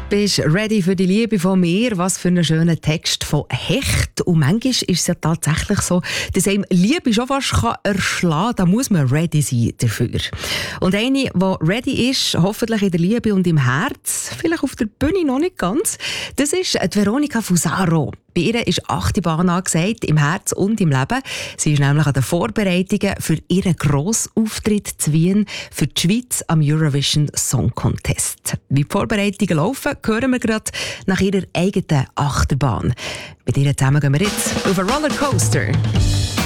Bist ready für die Liebe von mir? Was für einen schönen Text von Hecht. Und manchmal ist es ja tatsächlich so, dass einem Liebe schon fast erschlagen kann. Da muss man ready sein dafür. Und eine, die ready ist, hoffentlich in der Liebe und im Herz, vielleicht auf der Bühne noch nicht ganz, das ist die Veronica Fusaro. Bei ihr ist Achterbahn angesagt, im Herz und im Leben. Sie ist nämlich an den Vorbereitungen für ihren Grossauftritt zu Wien für die Schweiz am Eurovision Song Contest. Wie die Vorbereitungen laufen, hören wir gerade nach ihrer eigenen Achterbahn. Mit ihr zusammen gehen wir jetzt auf einen Rollercoaster.